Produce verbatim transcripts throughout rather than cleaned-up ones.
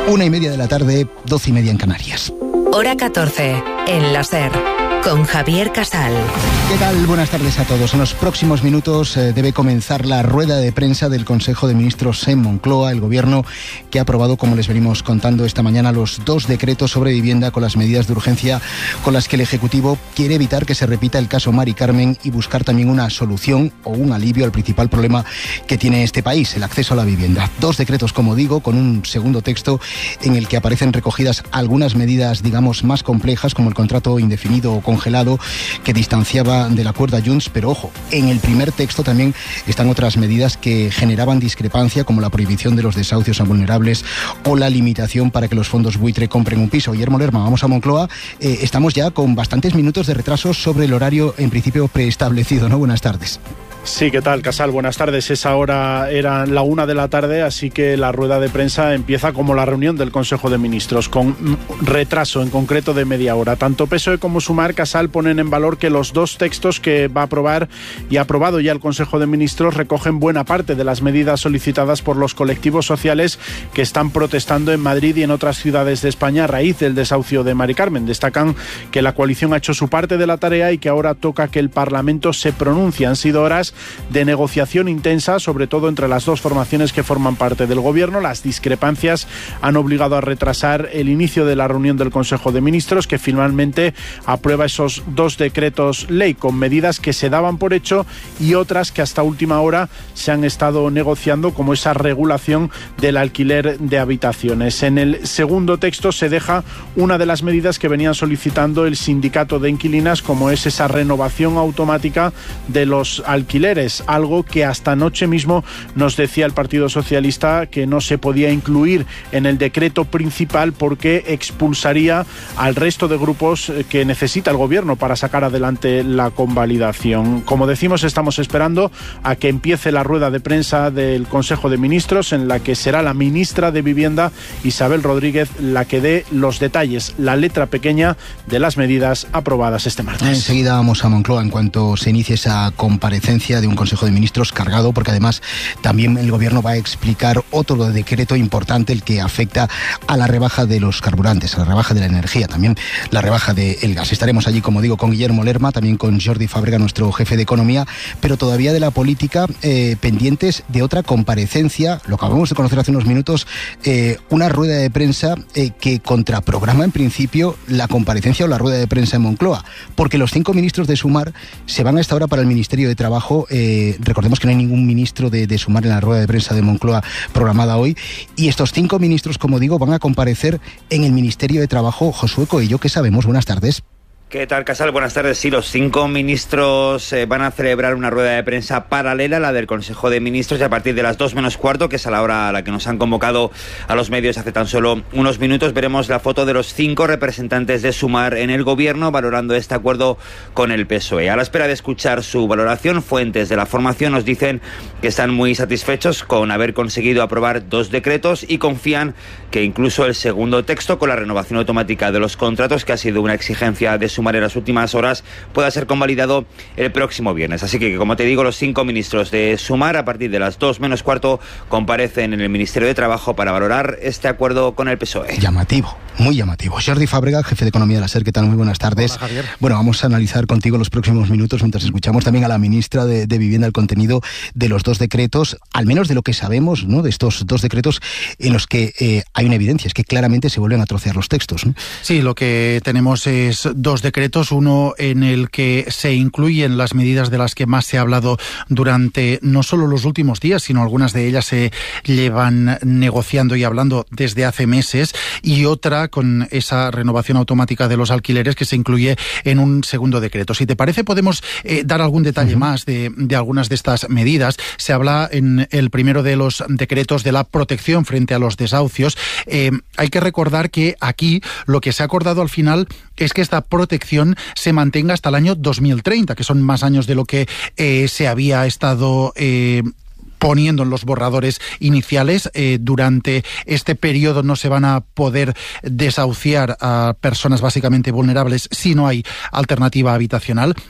Una y media de la tarde, doce y media en Canarias. Hora catorce, en la SER, con Javier Casal. ¿Qué tal? Buenas tardes a todos. En los próximos minutos eh, debe comenzar la rueda de prensa del Consejo de Ministros en Moncloa, el Gobierno que ha aprobado, como les venimos contando esta mañana, los dos decretos sobre vivienda con las medidas de urgencia con las que el Ejecutivo quiere evitar que se repita el caso Mari Carmen y buscar también una solución o un alivio al principal problema que tiene este país, el acceso a la vivienda. Dos decretos, como digo, con un segundo texto en el que aparecen recogidas algunas medidas, digamos, más complejas, como el contrato indefinido o congelado que distanciaba del acuerdo a Junts, pero ojo, en el primer texto también están otras medidas que generaban discrepancia, como la prohibición de los desahucios a vulnerables o la limitación para que los fondos buitre compren un piso. Guillermo Lerma, vamos a Moncloa. Eh, estamos ya con bastantes minutos de retraso sobre el horario en principio preestablecido, ¿no? Buenas tardes. Sí, ¿qué tal, Casal? Buenas tardes. Esa hora era la una de la tarde, así que la rueda de prensa empieza como la reunión del Consejo de Ministros, con retraso en concreto de media hora. Tanto P S O E como Sumar, Casal, ponen en valor que los dos textos que va a aprobar y ha aprobado ya el Consejo de Ministros recogen buena parte de las medidas solicitadas por los colectivos sociales que están protestando en Madrid y en otras ciudades de España a raíz del desahucio de Mari Carmen. Destacan que la coalición ha hecho su parte de la tarea y que ahora toca que el Parlamento se pronuncie. Han sido horas de negociación intensa, sobre todo entre las dos formaciones que forman parte del Gobierno. Las discrepancias han obligado a retrasar el inicio de la reunión del Consejo de Ministros, que finalmente aprueba esos dos decretos ley con medidas que se daban por hecho y otras que hasta última hora se han estado negociando, como esa regulación del alquiler de habitaciones. En el segundo texto se deja una de las medidas que venían solicitando el sindicato de inquilinas, como es esa renovación automática de los alquileres, algo que hasta anoche mismo nos decía el Partido Socialista que no se podía incluir en el decreto principal porque expulsaría al resto de grupos que necesita el Gobierno para sacar adelante la convalidación. Como decimos, estamos esperando a que empiece la rueda de prensa del Consejo de Ministros, en la que será la ministra de Vivienda, Isabel Rodríguez, la que dé los detalles, la letra pequeña de las medidas aprobadas este martes. Enseguida vamos a Moncloa en cuanto se inicie esa comparecencia de un Consejo de Ministros cargado, porque además también el Gobierno va a explicar otro decreto importante, el que afecta a la rebaja de los carburantes, a la rebaja de la energía, también la rebaja del gas. Estaremos allí, como digo, con Guillermo Lerma, también con Jordi Fábrega, nuestro jefe de Economía, pero todavía de la política, eh, pendientes de otra comparecencia, lo acabamos de conocer hace unos minutos, eh, una rueda de prensa eh, que contraprograma en principio la comparecencia o la rueda de prensa en Moncloa, porque los cinco ministros de Sumar se van a esta hora para el Ministerio de Trabajo. Eh, recordemos que no hay ningún ministro de, de Sumar en la rueda de prensa de Moncloa programada hoy, y estos cinco ministros, como digo, van a comparecer en el Ministerio de Trabajo. Josué Coello, ¿qué sabemos? Buenas tardes. ¿Qué tal, Casal? Buenas tardes. Sí, los cinco ministros eh, van a celebrar una rueda de prensa paralela a la del Consejo de Ministros, y a partir de las dos menos cuarto, que es a la hora a la que nos han convocado a los medios hace tan solo unos minutos, veremos la foto de los cinco representantes de Sumar en el Gobierno valorando este acuerdo con el P S O E. A la espera de escuchar su valoración, fuentes de la formación nos dicen que están muy satisfechos con haber conseguido aprobar dos decretos y confían que incluso el segundo texto, con la renovación automática de los contratos, que ha sido una exigencia de Sumar en las últimas horas, pueda ser convalidado el próximo viernes. Así que, como te digo, los cinco ministros de Sumar a partir de las dos menos cuarto comparecen en el Ministerio de Trabajo para valorar este acuerdo con el P S O E. Llamativo, muy llamativo. Jordi Fábrega, jefe de Economía de la SER, ¿qué tal? Muy buenas tardes. Hola, Javier. Bueno, vamos a analizar contigo los próximos minutos, mientras escuchamos también a la ministra de, de Vivienda el contenido de los dos decretos, al menos de lo que sabemos, ¿no?, de estos dos decretos en los que eh, hay una evidencia, es que claramente se vuelven a trocear los textos, ¿no? Sí, lo que tenemos es dos decretos, uno en el que se incluyen las medidas de las que más se ha hablado durante no solo los últimos días, sino algunas de ellas se llevan negociando y hablando desde hace meses, y otra con esa renovación automática de los alquileres que se incluye en un segundo decreto. Si te parece, podemos eh, dar algún detalle uh-huh. más de, de algunas de estas medidas. Se habla en el primero de los decretos de la protección frente a los desahucios. Eh, hay que recordar que aquí lo que se ha acordado al final es que esta protección se mantenga hasta el año dos mil treinta, que son más años de lo que eh, se había estado eh, poniendo en los borradores iniciales. Eh, durante este periodo no se van a poder desahuciar a personas básicamente vulnerables si no hay alternativa habitacional.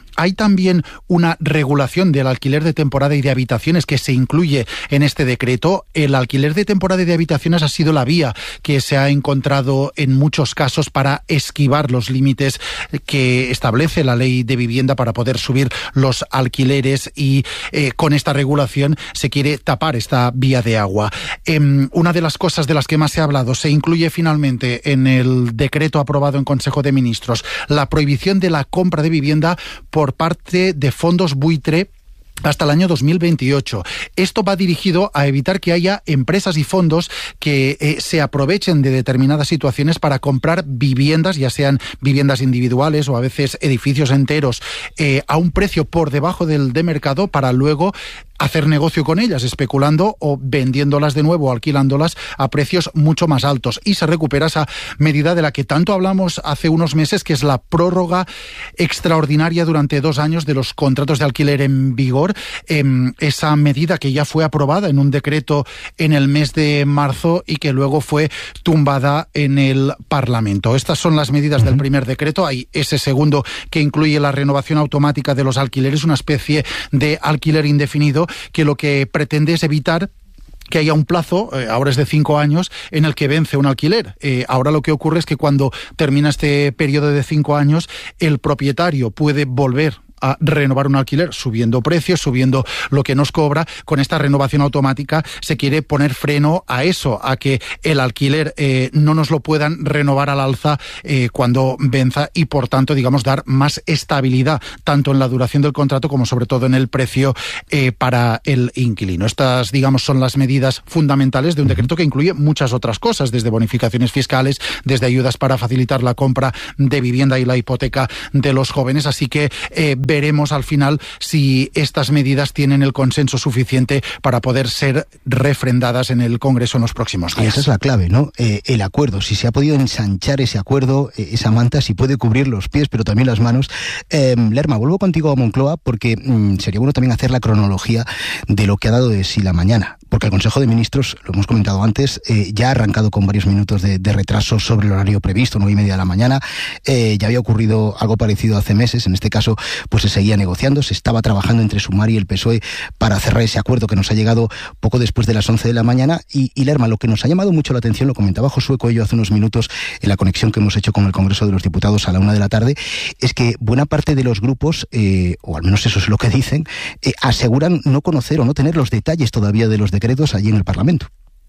hay también una regulación del alquiler de temporada y de habitaciones que se incluye en este decreto. El alquiler de temporada y de habitaciones ha sido la vía que se ha encontrado en muchos casos para esquivar los límites que establece la ley de vivienda para poder subir los alquileres, y eh, con esta regulación se quiere tapar esta vía de agua. Eh, una de las cosas de las que más se ha hablado, se incluye finalmente en el decreto aprobado en Consejo de Ministros la prohibición de la compra de vivienda por parte de fondos buitre hasta el año dos mil veintiocho. Esto va dirigido a evitar que haya empresas y fondos que eh, se aprovechen de determinadas situaciones para comprar viviendas, ya sean viviendas individuales o a veces edificios enteros, eh, a un precio por debajo del de mercado, para luego hacer negocio con ellas, especulando o vendiéndolas de nuevo, alquilándolas a precios mucho más altos. Y se recupera esa medida de la que tanto hablamos hace unos meses, que es la prórroga extraordinaria durante dos años de los contratos de alquiler en vigor. Eh, esa medida que ya fue aprobada en un decreto en el mes de marzo y que luego fue tumbada en el Parlamento. Estas son las medidas del primer decreto. Hay ese segundo que incluye la renovación automática de los alquileres, una especie de alquiler indefinido que lo que pretende es evitar que haya un plazo, eh, ahora es de cinco años, en el que vence un alquiler. Eh, ahora lo que ocurre es que cuando termina este periodo de cinco años, el propietario puede volver a renovar un alquiler subiendo precios, subiendo lo que nos cobra. Con esta renovación automática se quiere poner freno a eso, a que el alquiler eh, no nos lo puedan renovar al alza eh, cuando venza, y por tanto, digamos, dar más estabilidad tanto en la duración del contrato como sobre todo en el precio eh, para el inquilino. Estas, digamos, son las medidas fundamentales de un decreto que incluye muchas otras cosas, desde bonificaciones fiscales, desde ayudas para facilitar la compra de vivienda y la hipoteca de los jóvenes. Así que eh, veremos al final si estas medidas tienen el consenso suficiente para poder ser refrendadas en el Congreso en los próximos días. Esa es la clave, ¿no? Eh, el acuerdo, si se ha podido ensanchar ese acuerdo, eh, esa manta, si puede cubrir los pies, pero también las manos. Eh, Lerma, vuelvo contigo a Moncloa, porque mm, sería bueno también hacer la cronología de lo que ha dado de sí la mañana. Porque el Consejo de Ministros, lo hemos comentado antes, eh, ya ha arrancado con varios minutos de, de retraso sobre el horario previsto, nueve y media de la mañana. Eh, ya había ocurrido algo parecido hace meses. En este caso, pues se seguía negociando, se estaba trabajando entre Sumar y el P S O E para cerrar ese acuerdo que nos ha llegado poco después de las once de la mañana. Y, y Lerma, lo que nos ha llamado mucho la atención, lo comentaba Josué Coello hace unos minutos en la conexión que hemos hecho con el Congreso de los Diputados a la una de la tarde, es que buena parte de los grupos, eh, o al menos eso es lo que dicen, eh, aseguran no conocer o no tener los detalles todavía de los decretos allí en el Parlamento.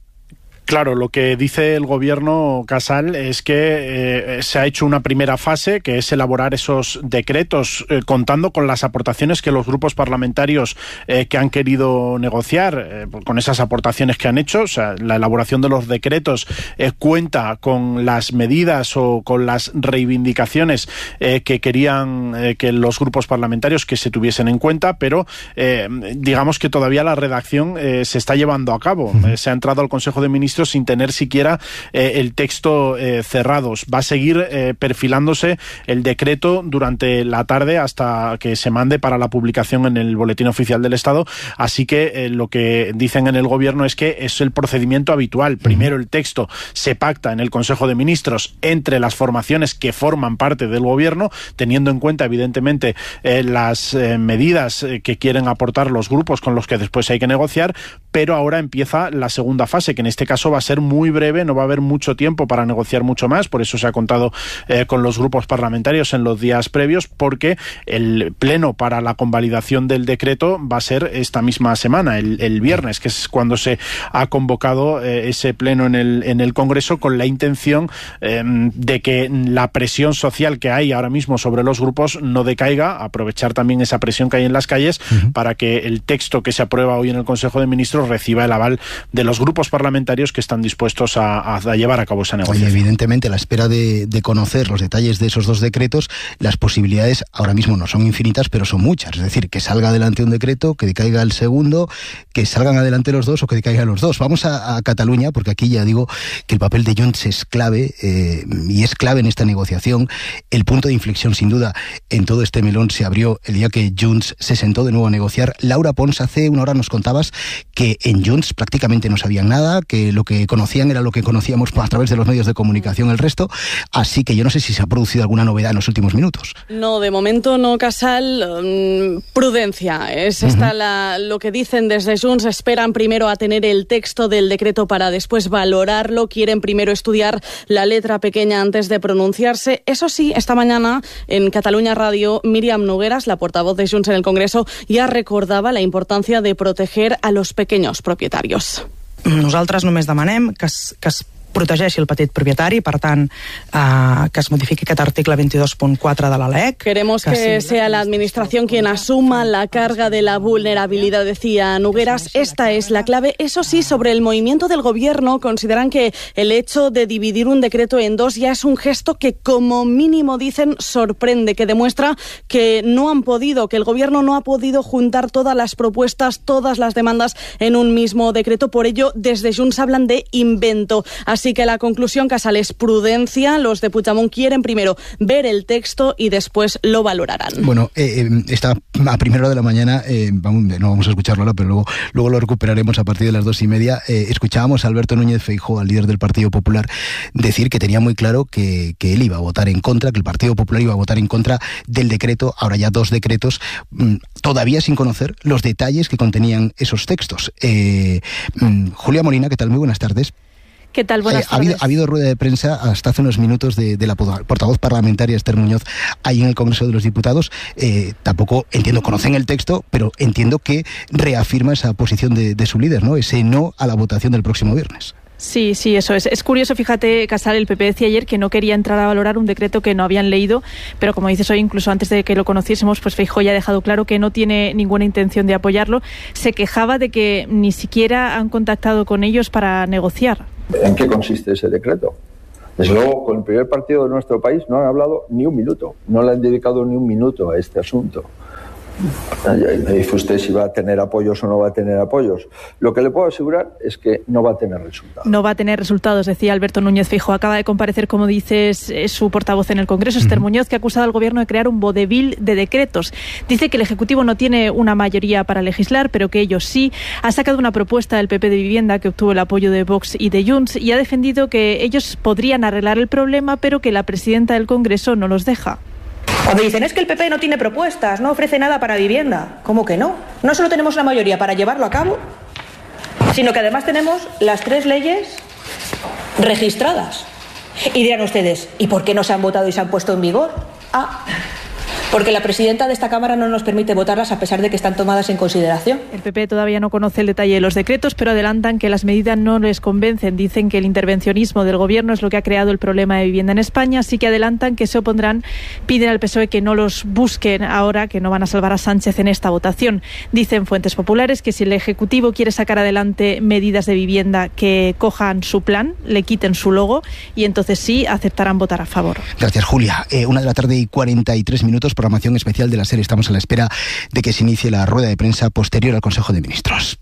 Claro, lo que dice el gobierno, Casal, es que eh, se ha hecho una primera fase, que es elaborar esos decretos, eh, contando con las aportaciones que los grupos parlamentarios eh, que han querido negociar, eh, con esas aportaciones que han hecho. O sea, la elaboración de los decretos eh, cuenta con las medidas o con las reivindicaciones eh, que querían eh, que los grupos parlamentarios que se tuviesen en cuenta, pero eh, digamos que todavía la redacción eh, se está llevando a cabo. Uh-huh. Eh, se ha entrado al Consejo de Ministros sin tener siquiera eh, el texto eh, cerrado. Va a seguir eh, perfilándose el decreto durante la tarde hasta que se mande para la publicación en el Boletín Oficial del Estado. Así que eh, lo que dicen en el gobierno es que es el procedimiento habitual. Primero el texto se pacta en el Consejo de Ministros entre las formaciones que forman parte del gobierno, teniendo en cuenta evidentemente eh, las eh, medidas eh, que quieren aportar los grupos con los que después hay que negociar, pero ahora empieza la segunda fase, que en este caso va a ser muy breve, no va a haber mucho tiempo para negociar mucho más. Por eso se ha contado eh, con los grupos parlamentarios en los días previos, porque el pleno para la convalidación del decreto va a ser esta misma semana, el, el viernes, que es cuando se ha convocado eh, ese pleno en el, en el Congreso, con la intención eh, de que la presión social que hay ahora mismo sobre los grupos no decaiga, aprovechar también esa presión que hay en las calles uh-huh. para que el texto que se aprueba hoy en el Consejo de Ministros reciba el aval de los grupos parlamentarios que están dispuestos a, a llevar a cabo esa negociación. Oye, evidentemente, a la espera de, de conocer los detalles de esos dos decretos, las posibilidades ahora mismo no son infinitas, pero son muchas. Es decir, que salga adelante un decreto, que decaiga el segundo, que salgan adelante los dos o que decaigan los dos. Vamos a, a Cataluña, porque aquí ya digo que el papel de Junts es clave, eh, y es clave en esta negociación. El punto de inflexión, sin duda, en todo este melón se abrió el día que Junts se sentó de nuevo a negociar. Laura Pons, hace una hora nos contabas que en Junts prácticamente no sabían nada, que lo lo que conocían era lo que conocíamos a través de los medios de comunicación el resto, así que yo no sé si se ha producido alguna novedad en los últimos minutos. No, de momento no, Casal. Um, prudencia, es esta uh-huh. la, lo que dicen desde Junts. Esperan primero a tener el texto del decreto para después valorarlo, quieren primero estudiar la letra pequeña antes de pronunciarse. Eso sí, esta mañana en Catalunya Radio, Míriam Nogueras, la portavoz de Junts en el Congreso, ya recordava la importància de proteger a los pequeños propietarios. Nosaltres només demanem que es, que es protegeixi el petit propietari, per tant, eh, que es modifiqui aquest article veintidós punt quatre de la L E C. Queremos que, que sea la Administración quien asuma la carga de la vulnerabilidad, decía Nogueras. Esta es la clave. Eso sí, sobre el movimiento del Gobierno, consideran que el hecho de dividir un decreto en dos ya es un gesto que, como mínimo, dicen, sorprende, que demuestra que no han podido, que el Gobierno no ha podido juntar todas las propuestas, todas las demandas en un mismo decreto. Por ello, desde Junts hablan de invento. Así que la conclusión, Casal, es prudencia. Los de Puigdemont quieren primero ver el texto y después lo valorarán. Bueno, eh, está a primera hora de la mañana, eh, vamos, no vamos a escucharlo ahora, pero luego, luego lo recuperaremos a partir de las dos y media. Eh, escuchábamos a Alberto Núñez Feijóo, al líder del Partido Popular, decir que tenía muy claro que, que él iba a votar en contra, que el Partido Popular iba a votar en contra del decreto, ahora ya dos decretos, mmm, todavía sin conocer los detalles que contenían esos textos. Eh, mmm, Julia Molina, ¿qué tal? Muy buenas tardes. ¿Qué tal? Buenas eh, ha, habido, ha habido rueda de prensa hasta hace unos minutos de, de la portavoz parlamentaria Esther Muñoz ahí en el Congreso de los Diputados. Eh, tampoco, entiendo, conocen el texto, pero entiendo que reafirma esa posición de, de su líder, ¿no? Ese no a la votación del próximo viernes. Sí, sí, eso es. Es curioso, fíjate, Casal, el P P decía ayer que no quería entrar a valorar un decreto que no habían leído, pero como dices hoy, incluso antes de que lo conociésemos, pues Feijóo ya ha dejado claro que no tiene ninguna intención de apoyarlo. Se quejaba de que ni siquiera han contactado con ellos para negociar. ¿En qué consiste ese decreto? Desde luego, con el primer partido de nuestro país no han hablado ni un minuto, no le han dedicado ni un minuto a este asunto. Me dice usted si va a tener apoyos o no va a tener apoyos. Lo que le puedo asegurar es que no va a tener resultados. No va a tener resultados, decía Alberto Núñez Feijóo. Acaba de comparecer, como dices, su portavoz en el Congreso, uh-huh. Esther Muñoz, que ha acusado al Gobierno de crear un vodevil de decretos. Dice que el Ejecutivo no tiene una mayoría para legislar, pero que ellos sí. Ha sacado una propuesta del P P de vivienda que obtuvo el apoyo de Vox y de Junts y ha defendido que ellos podrían arreglar el problema, pero que la presidenta del Congreso no los deja. Cuando dicen es que el P P no tiene propuestas, no ofrece nada para vivienda. ¿Cómo que no? No solo tenemos la mayoría para llevarlo a cabo, sino que además tenemos las tres leyes registradas. Y dirán ustedes, ¿y por qué no se han votado y se han puesto en vigor? Ah, porque la presidenta de esta Cámara no nos permite votarlas a pesar de que están tomadas en consideración. El P P todavía no conoce el detalle de los decretos, pero adelantan que las medidas no les convencen. Dicen que el intervencionismo del Gobierno es lo que ha creado el problema de vivienda en España, así que adelantan que se opondrán, piden al P S O E que no los busquen ahora, que no van a salvar a Sánchez en esta votación. Dicen fuentes populares que si el Ejecutivo quiere sacar adelante medidas de vivienda que cojan su plan, le quiten su logo y entonces sí aceptarán votar a favor. Gracias, Julia. Eh, una de la tarde y cuarenta y tres minutos, programación especial de la serie. Estamos a la espera de que se inicie la rueda de prensa posterior al Consejo de Ministros.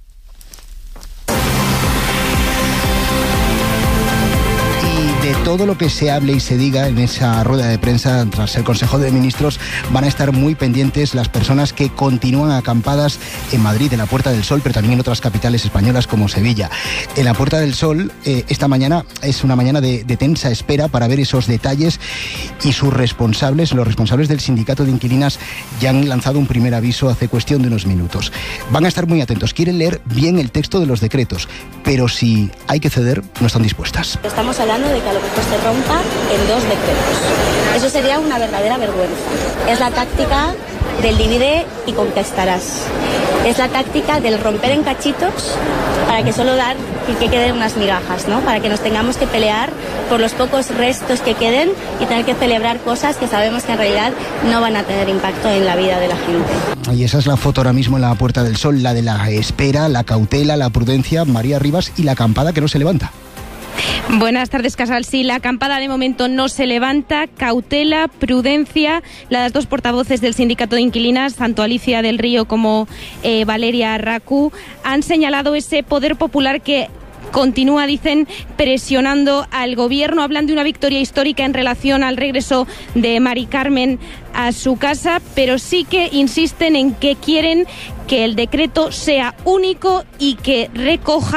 De todo lo que se hable y se diga en esa rueda de prensa tras el Consejo de Ministros van a estar muy pendientes las personas que continúan acampadas en Madrid, en la Puerta del Sol, pero también en otras capitales españolas como Sevilla. En la Puerta del Sol, eh, esta mañana es una mañana de, de tensa espera para ver esos detalles y sus responsables, los responsables del sindicato de inquilinas, ya han lanzado un primer aviso hace cuestión de unos minutos. Van a estar muy atentos, quieren leer bien el texto de los decretos, pero si hay que ceder, no están dispuestas. Estamos hablando de que a lo mejor se rompa en dos decretos. Eso sería una verdadera vergüenza. Es la táctica del divide y conquistarás. Es la táctica del romper en cachitos para que solo dar y que queden unas migajas, ¿no? Para que nos tengamos que pelear por los pocos restos que queden y tener que celebrar cosas que sabemos que en realidad no van a tener impacto en la vida de la gente. Y esa es la foto ahora mismo en la Puerta del Sol, la de la espera, la cautela, la prudencia, María Rivas, y la acampada que no se levanta. Buenas tardes, Casal. Sí, la acampada de momento no se levanta. Cautela, prudencia. Las dos portavoces del sindicato de inquilinas, tanto Alicia del Río como eh, Valeria Racú, han señalado ese poder popular que continúa, dicen, presionando al Gobierno. Hablan de una victoria histórica en relación al regreso de Mari Carmen a su casa, pero sí que insisten en que quieren que el decreto sea único y que recoja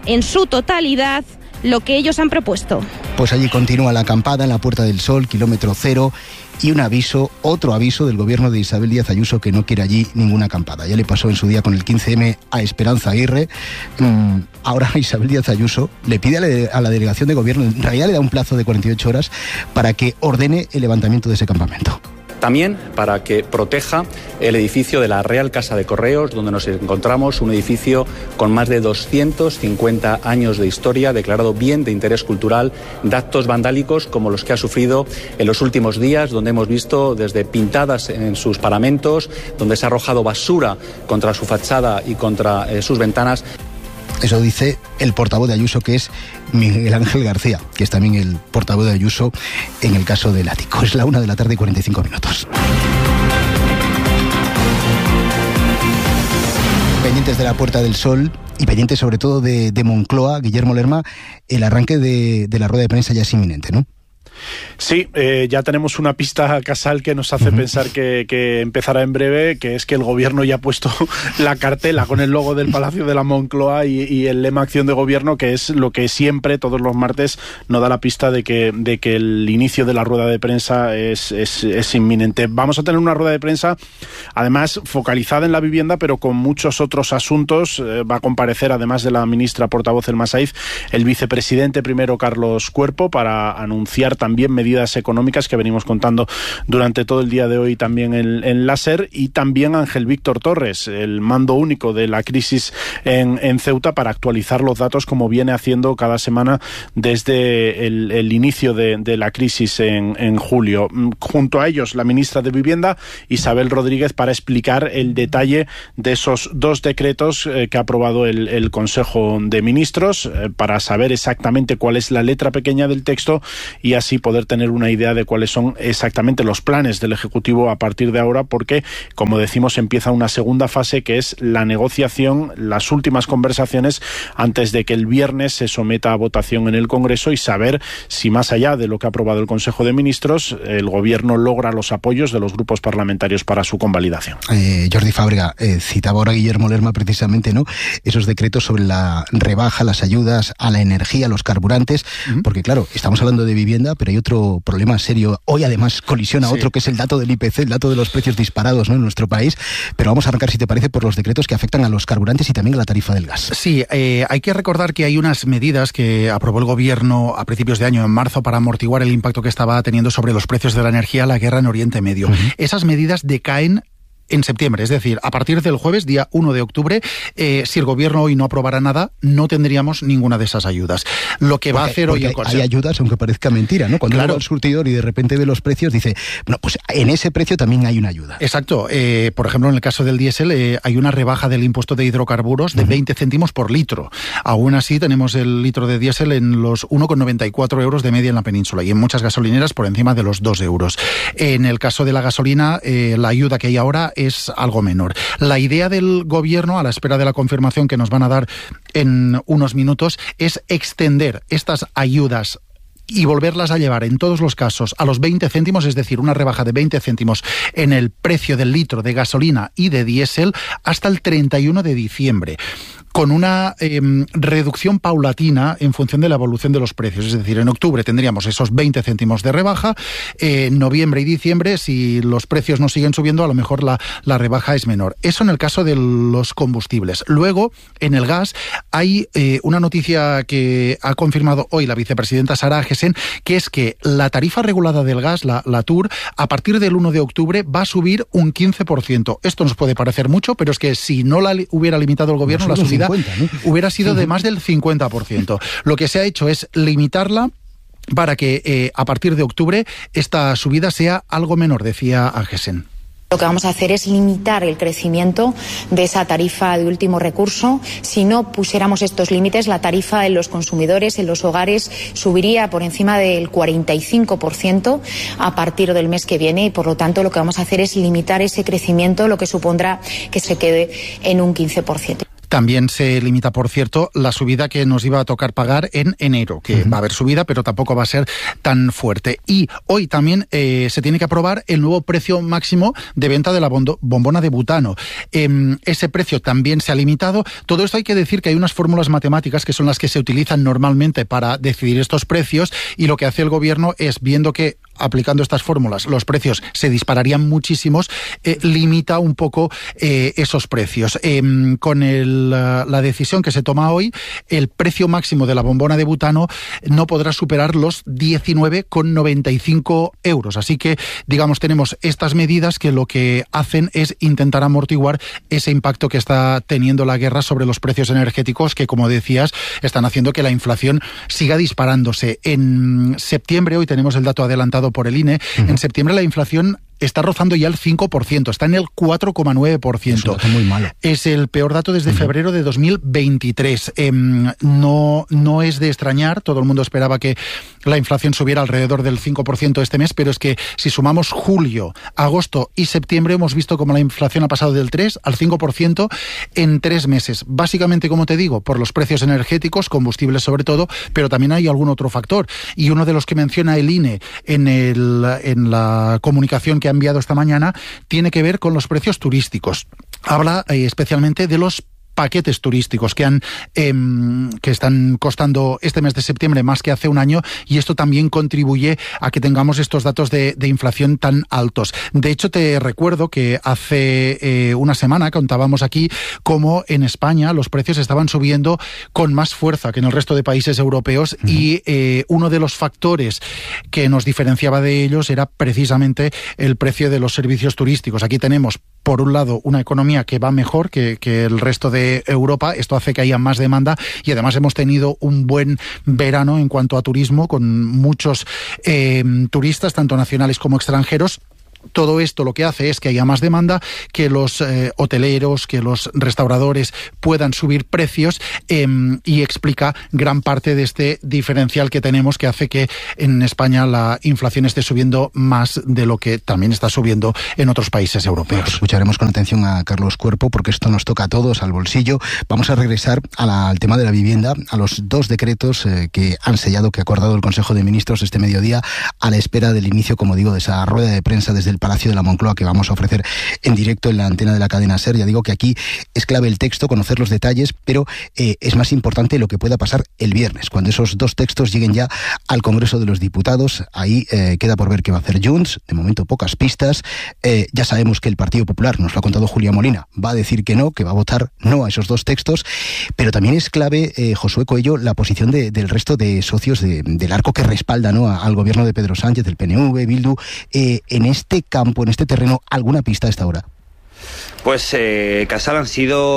en su totalidad lo que ellos han propuesto. Pues allí continúa la acampada en la Puerta del Sol, kilómetro cero, y un aviso, otro aviso del gobierno de Isabel Díaz Ayuso, que no quiere allí ninguna acampada. Ya le pasó en su día con el quince eme a Esperanza Aguirre. Mm, ahora Isabel Díaz Ayuso le pide a la, a la delegación de gobierno, en realidad le da un plazo de cuarenta y ocho horas para que ordene el levantamiento de ese campamento. También para que proteja el edificio de la Real Casa de Correos, donde nos encontramos, un edificio con más de doscientos cincuenta años de historia, declarado bien de interés cultural, de actos vandálicos como los que ha sufrido en los últimos días, donde hemos visto desde pintadas en sus paramentos, donde se ha arrojado basura contra su fachada y contra eh, sus ventanas. Eso dice el portavoz de Ayuso, que es Miguel Ángel García, que es también el portavoz de Ayuso en el caso del ático. Es la una de la tarde y cuarenta y cinco minutos. Pendientes de la Puerta del Sol y pendientes sobre todo de, de Moncloa, Guillermo Lerma, el arranque de, de la rueda de prensa ya es inminente, ¿no? Sí, eh, ya tenemos una pista, Casal, que nos hace uh-huh. pensar que, que empezará en breve, que es que el gobierno ya ha puesto la cartela con el logo del Palacio de la Moncloa y, y el lema Acción de Gobierno, que es lo que siempre, todos los martes, nos da la pista de que, de que el inicio de la rueda de prensa es, es, es inminente. Vamos a tener una rueda de prensa, además, focalizada en la vivienda, pero con muchos otros asuntos. Eh, va a comparecer, además de la ministra portavoz Elma Saiz, el vicepresidente primero, Carlos Cuerpo, para anunciar también medidas económicas que venimos contando durante todo el día de hoy también en, en la SER, y también Ángel Víctor Torres, el mando único de la crisis en, en Ceuta, para actualizar los datos como viene haciendo cada semana desde el, el inicio de, de la crisis en, en julio. Junto a ellos la ministra de Vivienda, Isabel Rodríguez, para explicar el detalle de esos dos decretos eh, que ha aprobado el, el Consejo de Ministros, eh, para saber exactamente cuál es la letra pequeña del texto y así poder tener una idea de cuáles son exactamente los planes del Ejecutivo a partir de ahora, porque, como decimos, empieza una segunda fase, que es la negociación, las últimas conversaciones antes de que el viernes se someta a votación en el Congreso, y saber si, más allá de lo que ha aprobado el Consejo de Ministros, el Gobierno logra los apoyos de los grupos parlamentarios para su convalidación. Eh, Jordi Fábrega, eh, citaba ahora Guillermo Lerma precisamente, ¿no?, esos decretos sobre la rebaja, las ayudas a la energía, a los carburantes, uh-huh. porque claro, estamos hablando de vivienda, pero hay otro problema serio. Hoy además colisiona sí. otro, que es el dato del I P C, el dato de los precios disparados, ¿no?, en nuestro país. Pero vamos a arrancar, si te parece, por los decretos que afectan a los carburantes y también a la tarifa del gas. Sí, eh, hay que recordar que hay unas medidas que aprobó el Gobierno a principios de año, en marzo, para amortiguar el impacto que estaba teniendo sobre los precios de la energía la guerra en Oriente Medio. Uh-huh. Esas medidas decaen en septiembre, es decir, a partir del jueves, día uno de octubre, eh, si el Gobierno hoy no aprobara nada, no tendríamos ninguna de esas ayudas. Lo que porque, va a hacer hoy el Consejo... Hay ayudas, aunque parezca mentira, ¿no? Cuando claro. uno va al surtidor y de repente ve los precios, dice, bueno, pues en ese precio también hay una ayuda. Exacto. Eh, por ejemplo, en el caso del diésel, eh, hay una rebaja del impuesto de hidrocarburos de uh-huh. veinte céntimos por litro. Aún así, tenemos el litro de diésel en los uno con noventa y cuatro euros de media en la península, y en muchas gasolineras por encima de los dos euros. En el caso de la gasolina, eh, la ayuda que hay ahora es algo menor. La idea del Gobierno, a la espera de la confirmación que nos van a dar en unos minutos, es extender estas ayudas y volverlas a llevar en todos los casos a los veinte céntimos, es decir, una rebaja de veinte céntimos en el precio del litro de gasolina y de diésel hasta el treinta y uno de diciembre. Con una eh, reducción paulatina en función de la evolución de los precios. Es decir, en octubre tendríamos esos veinte céntimos de rebaja, eh, en noviembre y diciembre, si los precios no siguen subiendo, a lo mejor la, la rebaja es menor. Eso en el caso de los combustibles. Luego, en el gas, hay eh, una noticia que ha confirmado hoy la vicepresidenta Sara Agesen, que es que la tarifa regulada del gas, la, la T U R, a partir del uno de octubre va a subir un quince por ciento. Esto nos puede parecer mucho, pero es que si no la hubiera limitado el Gobierno, la subida cincuenta, ¿no? hubiera sido de más del cincuenta por ciento. Lo que se ha hecho es limitarla para que eh, a partir de octubre esta subida sea algo menor, decía Agesen. Lo que vamos a hacer es limitar el crecimiento de esa tarifa de último recurso. Si no pusiéramos estos límites, la tarifa en los consumidores, en los hogares, subiría por encima del cuarenta y cinco por ciento a partir del mes que viene, y por lo tanto lo que vamos a hacer es limitar ese crecimiento, lo que supondrá que se quede en un quince por ciento. También se limita, por cierto, la subida que nos iba a tocar pagar en enero, que uh-huh. va a haber subida, pero tampoco va a ser tan fuerte. Y hoy también eh, se tiene que aprobar el nuevo precio máximo de venta de la bombona de butano. Eh, ese precio también se ha limitado. Todo esto hay que decir que hay unas fórmulas matemáticas que son las que se utilizan normalmente para decidir estos precios, y lo que hace el gobierno es, viendo que aplicando estas fórmulas los precios se dispararían muchísimos, eh, limita un poco eh, esos precios. Eh, con el, la decisión que se toma hoy, el precio máximo de la bombona de butano no podrá superar los diecinueve con noventa y cinco euros. Así que, digamos, tenemos estas medidas que lo que hacen es intentar amortiguar ese impacto que está teniendo la guerra sobre los precios energéticos, que, como decías, están haciendo que la inflación siga disparándose. En septiembre, hoy tenemos el dato adelantado por el I N E, uh-huh. en septiembre la inflación está rozando ya el cinco por ciento, está en el cuatro coma nueve por ciento. Es muy malo. Es el peor dato desde uh-huh. febrero de dos mil veintitrés. Eh, no, no es de extrañar, todo el mundo esperaba que la inflación subiera alrededor del cinco por ciento este mes, pero es que si sumamos julio, agosto y septiembre, hemos visto como la inflación ha pasado del tres al cinco por ciento en tres meses. Básicamente, como te digo, por los precios energéticos, combustibles sobre todo, pero también hay algún otro factor. Y uno de los que menciona el I N E en, el, en la comunicación que ha enviado esta mañana tiene que ver con los precios turísticos. Habla eh, especialmente de los paquetes turísticos que han eh, que están costando este mes de septiembre más que hace un año, y esto también contribuye a que tengamos estos datos de, de inflación tan altos. De hecho, te recuerdo que hace eh, una semana contábamos aquí cómo en España los precios estaban subiendo con más fuerza que en el resto de países europeos, uh-huh. y eh, uno de los factores que nos diferenciaba de ellos era precisamente el precio de los servicios turísticos. Aquí tenemos, por un lado, una economía que va mejor que, que el resto de Europa. Esto hace que haya más demanda, y además hemos tenido un buen verano en cuanto a turismo, con muchos eh, turistas, tanto nacionales como extranjeros. Todo esto lo que hace es que haya más demanda, que los eh, hoteleros, que los restauradores puedan subir precios, eh, y explica gran parte de este diferencial que tenemos, que hace que en España la inflación esté subiendo más de lo que también está subiendo en otros países europeos. Bueno, escucharemos con atención a Carlos Cuerpo, porque esto nos toca a todos, al bolsillo. Vamos a regresar a la, al tema de la vivienda, a los dos decretos eh, que han sellado, que ha acordado el Consejo de Ministros este mediodía, a la espera del inicio, como digo, de esa rueda de prensa desde el Palacio de la Moncloa, que vamos a ofrecer en directo en la antena de la cadena SER. Ya digo que aquí es clave el texto, conocer los detalles, pero eh, es más importante lo que pueda pasar el viernes, cuando esos dos textos lleguen ya al Congreso de los Diputados. Ahí eh, queda por ver qué va a hacer Junts. De momento, pocas pistas. Eh, ya sabemos que el Partido Popular, nos lo ha contado Julia Molina, va a decir que no, que va a votar no a esos dos textos, pero también es clave, eh, Josué Coello, la posición de, del resto de socios de, del arco que respalda, ¿no?, a, al gobierno de Pedro Sánchez, del P N V, Bildu, eh, en este campo, en este terreno. ¿Alguna pista a esta hora? Pues eh, Casal, han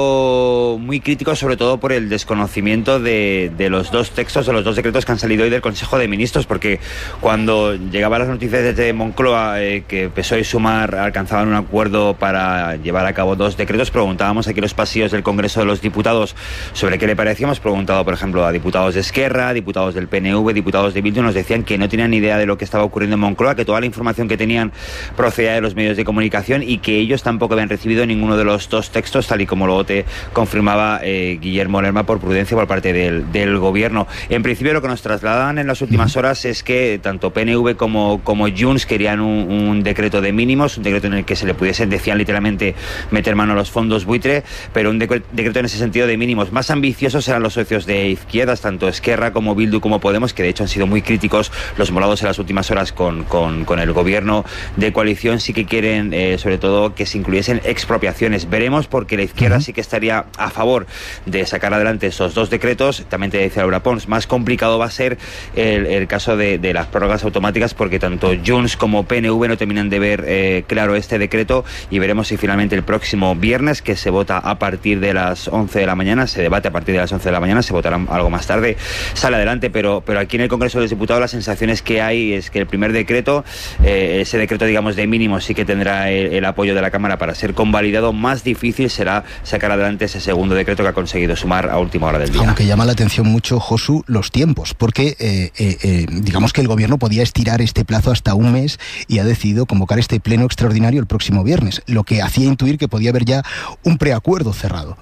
sido muy críticos, sobre todo por el desconocimiento de, de los dos textos, de los dos decretos que han salido hoy del Consejo de Ministros, porque cuando llegaban las noticias desde Moncloa eh, que P S O E y Sumar alcanzaban un acuerdo para llevar a cabo dos decretos, preguntábamos aquí en los pasillos del Congreso de los Diputados sobre qué le parecía. Hemos preguntado, por ejemplo, a diputados de Esquerra, diputados del P N V, diputados de Bildu, nos decían que no tenían ni idea de lo que estaba ocurriendo en Moncloa, que toda la información que tenían procedía de los medios de comunicación y que ellos tampoco habían recibido ningún ninguno de los dos textos, tal y como luego te confirmaba eh, Guillermo Lerma por prudencia por parte del, del gobierno. En principio, lo que nos trasladan en las últimas horas es que tanto P N V como, como Junts querían un, un decreto de mínimos, un decreto en el que se le pudiese, decían literalmente, meter mano a los fondos buitre, pero un decreto en ese sentido de mínimos. Más ambiciosos eran los socios de izquierdas, tanto Esquerra como Bildu como Podemos, que de hecho han sido muy críticos los molados en las últimas horas con, con, con el gobierno de coalición. Sí que quieren, eh, sobre todo, que se incluyesen expropiaciones. Veremos, porque la izquierda uh-huh. sí que estaría a favor de sacar adelante esos dos decretos. También te decía Laura Pons, más complicado va a ser el, el caso de, de las prórrogas automáticas, porque tanto Junts como P N V no terminan de ver eh, claro este decreto, y veremos si finalmente el próximo viernes, que se vota a partir de las once de la mañana, se debate a partir de las once de la mañana, se votará algo más tarde, sale adelante, pero, pero aquí en el Congreso de los Diputados las sensaciones que hay es que el primer decreto, eh, ese decreto digamos de mínimos, sí que tendrá el, el apoyo de la Cámara para ser convalidado. Más difícil será sacar adelante ese segundo decreto que ha conseguido Sumar a última hora del día. Aunque llama la atención mucho, Josu, los tiempos, porque eh, eh, eh, digamos que el gobierno podía estirar este plazo hasta un mes y ha decidido convocar este pleno extraordinario el próximo viernes, lo que hacía intuir que podía haber ya un preacuerdo cerrado.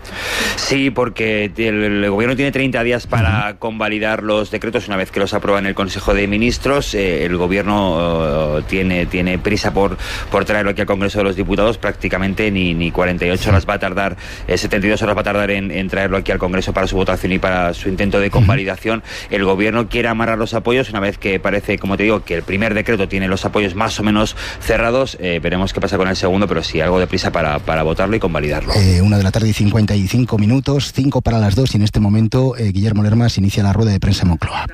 Sí, porque el, el Gobierno tiene treinta días para uh-huh. convalidar los decretos una vez que los aprueba en el Consejo de Ministros. Eh, el Gobierno uh, tiene, tiene prisa por, por traerlo aquí al Congreso de los Diputados. Prácticamente ni, ni cuarenta y ocho horas va a tardar, eh, setenta y dos horas va a tardar en, en traerlo aquí al Congreso para su votación y para su intento de convalidación. Uh-huh. El Gobierno quiere amarrar los apoyos una vez que parece, como te digo, que el primer decreto tiene los apoyos más o menos cerrados. Eh, veremos qué pasa con el segundo, pero sí, algo de prisa para, para votarlo y convalidarlo. Eh, una de la tarde y cincuenta y cinco minutos, cinco para las dos, y en este momento eh, Guillermo Lermas inicia la rueda de prensa en Moncloa.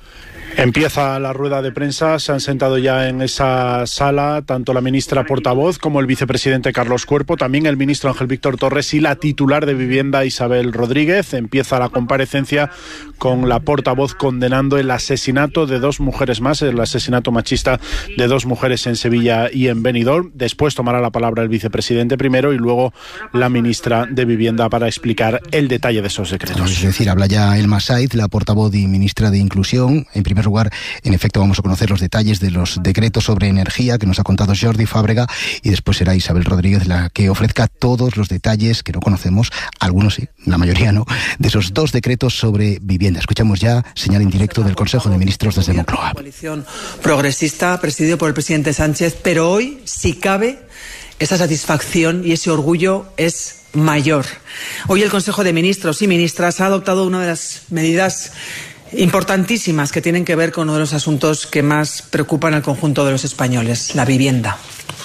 Empieza la rueda de prensa, se han sentado ya en esa sala tanto la ministra portavoz como el vicepresidente Carlos Cuerpo, también el ministro Ángel Víctor Torres y la titular de Vivienda Isabel Rodríguez. Empieza la comparecencia con la portavoz condenando el asesinato de dos mujeres más, el asesinato machista de dos mujeres en Sevilla y en Benidorm. Después tomará la palabra el vicepresidente primero y luego la ministra de Vivienda para explicar el detalle de esos decretos. Es decir, habla ya Elma Saiz, la portavoz y ministra de Inclusión. En primer lugar, en efecto, vamos a conocer los detalles de los decretos sobre energía que nos ha contado Jordi Fábrega, y después será Isabel Rodríguez la que ofrezca todos los detalles que no conocemos, algunos sí, la mayoría no, de esos dos decretos sobre vivienda. Escuchamos ya señal en directo del Consejo de Ministros desde Moncloa. Coalición progresista presidido por el presidente Sánchez, pero hoy, si cabe, esa satisfacción y ese orgullo es mayor. Hoy el Consejo de Ministros y Ministras ha adoptado una de las medidas importantísimas que tienen que ver con uno de los asuntos que más preocupan al conjunto de los españoles, la vivienda.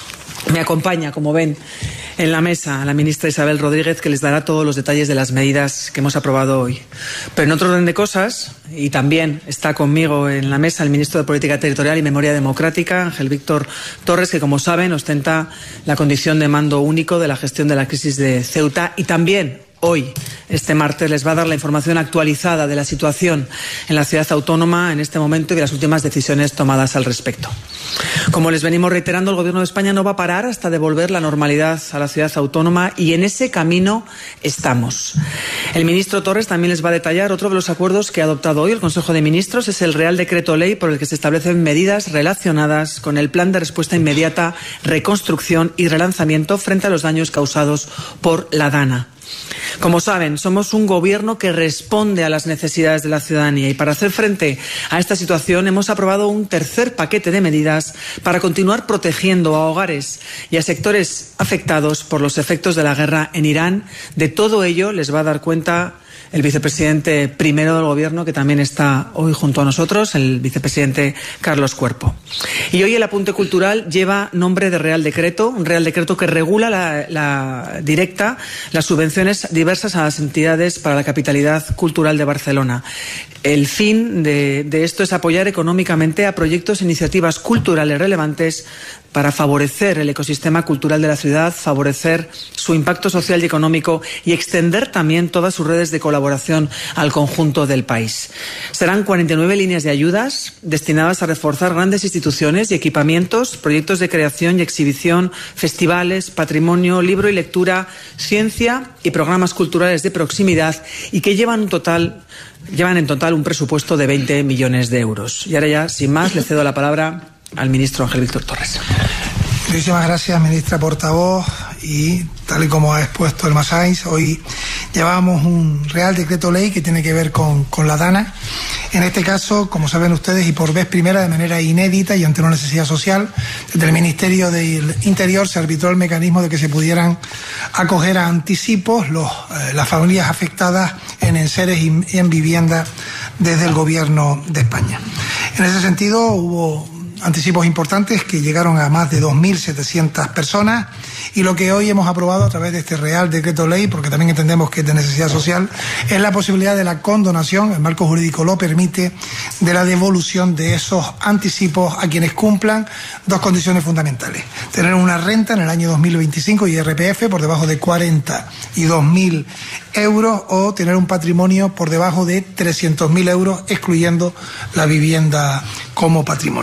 Me acompaña, como ven, en la mesa la ministra Isabel Rodríguez, que les dará todos los detalles de las medidas que hemos aprobado hoy. Pero en otro orden de cosas, y también está conmigo en la mesa el ministro de Política Territorial y Memoria Democrática, Ángel Víctor Torres, que, como saben, ostenta la condición de mando único de la gestión de la crisis de Ceuta, y también hoy, este martes, les va a dar la información actualizada de la situación en la ciudad autónoma en este momento y de las últimas decisiones tomadas al respecto. Como les venimos reiterando, el Gobierno de España no va a parar hasta devolver la normalidad a la ciudad autónoma, y en ese camino estamos. El ministro Torres también les va a detallar otro de los acuerdos que ha adoptado hoy el Consejo de Ministros. Es el Real Decreto Ley por el que se establecen medidas relacionadas con el Plan de Respuesta Inmediata, Reconstrucción y Relanzamiento frente a los daños causados por la DANA. Como saben, somos un gobierno que responde a las necesidades de la ciudadanía, y para hacer frente a esta situación hemos aprobado un tercer paquete de medidas para continuar protegiendo a hogares y a sectores afectados por los efectos de la guerra en Irán. De todo ello les va a dar cuenta el vicepresidente primero del Gobierno, que también está hoy junto a nosotros, el vicepresidente Carlos Cuerpo. Y hoy el apunte cultural lleva nombre de Real Decreto, un Real Decreto que regula la, la directa las subvenciones diversas a las entidades para la capitalidad cultural de Barcelona. El fin de, de esto es apoyar económicamente a proyectos e iniciativas culturales relevantes para favorecer el ecosistema cultural de la ciudad, favorecer su impacto social y económico y extender también todas sus redes de colaboración al conjunto del país. Serán cuarenta y nueve líneas de ayudas destinadas a reforzar grandes instituciones y equipamientos, proyectos de creación y exhibición, festivales, patrimonio, libro y lectura, ciencia y programas culturales de proximidad, y que llevan un total llevan en total un presupuesto de veinte millones de euros. Y ahora ya, sin más, le cedo la palabra al ministro Ángel Víctor Torres. Muchísimas gracias, ministra portavoz, y tal y como ha expuesto Elma Saiz, hoy llevamos un Real Decreto Ley que tiene que ver con, con la DANA. En este caso, como saben ustedes, y por vez primera, de manera inédita y ante una necesidad social, desde el Ministerio del Interior se arbitró el mecanismo de que se pudieran acoger a anticipos los, eh, las familias afectadas en enseres y, y en vivienda desde el Gobierno de España. En ese sentido, hubo anticipos importantes que llegaron a más de dos mil setecientas personas, y lo que hoy hemos aprobado a través de este Real Decreto Ley, porque también entendemos que es de necesidad social, es la posibilidad de la condonación, el marco jurídico lo permite, de la devolución de esos anticipos a quienes cumplan dos condiciones fundamentales: tener una renta en el año dos mil veinticinco y I R P F por debajo de cuarenta y dos mil euros, o tener un patrimonio por debajo de trescientos mil euros, excluyendo la vivienda como patrimonio. Es decir,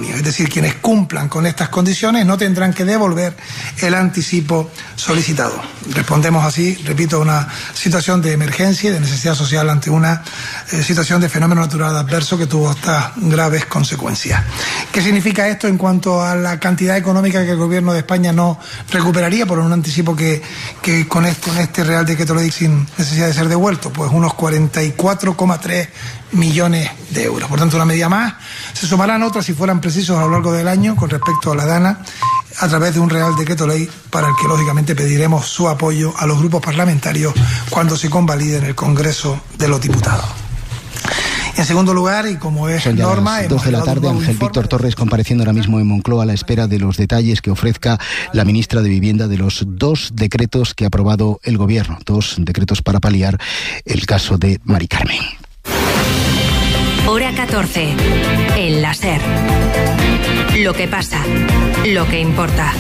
quienes cumplan con estas condiciones no tendrán que devolver el anticipo solicitado. Respondemos así, repito, a una situación de emergencia y de necesidad social ante una eh, situación de fenómeno natural adverso que tuvo estas graves consecuencias. ¿Qué significa esto en cuanto a la cantidad económica que el Gobierno de España no recuperaría por un anticipo que, que con, este, con este Real Decreto Ley sin necesidad de ser devuelto? Pues unos cuarenta y cuatro coma tres millones de euros. Por tanto, una medida más. Se sumarán otras si fueran precisos a lo largo del año con respecto a la DANA a través de un Real Decreto Ley para el que lógicamente pediremos su apoyo a los grupos parlamentarios cuando se convalide en el Congreso de los Diputados. En segundo lugar, y como es Son ya norma... las dos de la tarde, Ángel Víctor Torres compareciendo ahora mismo en Moncloa a la espera de los detalles que ofrezca la ministra de Vivienda de los dos decretos que ha aprobado el Gobierno, dos decretos para paliar el caso de Mari Carmen. Hora catorce, en la SER. Lo que pasa, lo que importa.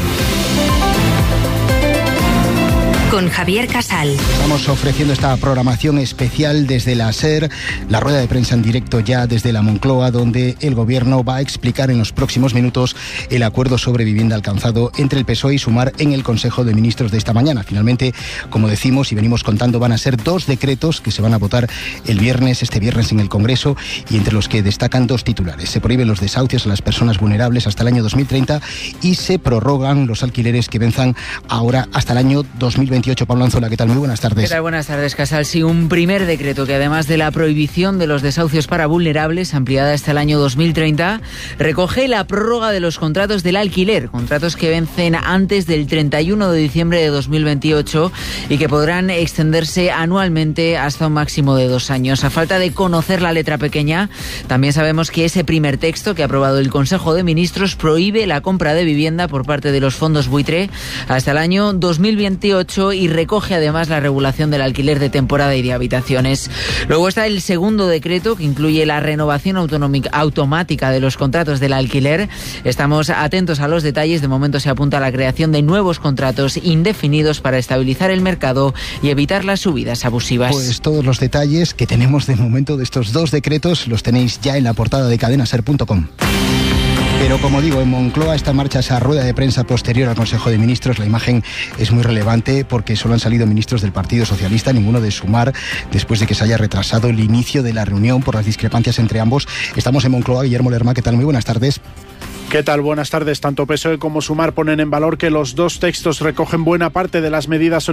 Con Javier Casal. Estamos ofreciendo esta programación especial desde la SER, la rueda de prensa en directo ya desde la Moncloa, donde el Gobierno va a explicar en los próximos minutos el acuerdo sobre vivienda alcanzado entre el P S O E y Sumar en el Consejo de Ministros de esta mañana. Finalmente, como decimos y venimos contando, van a ser dos decretos que se van a votar el viernes, este viernes en el Congreso, y entre los que destacan dos titulares. Se prohíben los desahucios a las personas vulnerables hasta el año dos mil treinta y se prorrogan los alquileres que venzan ahora hasta el año dos mil veintiocho. Pablo Anzola, ¿qué tal? Muy buenas tardes. ¿Qué tal? Buenas tardes, Casal. Sí, un primer decreto que además de la prohibición de los desahucios para vulnerables, ampliada hasta el año dos mil treinta, recoge la prórroga de los contratos del alquiler, contratos que vencen antes del treinta y uno de diciembre de dos mil veintiocho y que podrán extenderse anualmente hasta un máximo de dos años. A falta de conocer la letra pequeña, también sabemos que ese primer texto que ha aprobado el Consejo de Ministros prohíbe la compra de vivienda por parte de los fondos buitre hasta el año dos mil veintiocho y recoge además la regulación del alquiler de temporada y de habitaciones. Luego está el segundo decreto que incluye la renovación autonómica, automática de los contratos del alquiler. Estamos atentos a los detalles. De momento se apunta a la creación de nuevos contratos indefinidos para estabilizar el mercado y evitar las subidas abusivas. Pues todos los detalles que tenemos de momento de estos dos decretos los tenéis ya en la portada de cadena ser punto com. Pero como digo, en Moncloa está en marcha esa rueda de prensa posterior al Consejo de Ministros. La imagen es muy relevante porque solo han salido ministros del Partido Socialista, ninguno de Sumar, después de que se haya retrasado el inicio de la reunión por las discrepancias entre ambos. Estamos en Moncloa. Guillermo Lerma, ¿qué tal? Muy buenas tardes. ¿Qué tal? Buenas tardes. Tanto P S O E como Sumar ponen en valor que los dos textos recogen buena parte de las medidas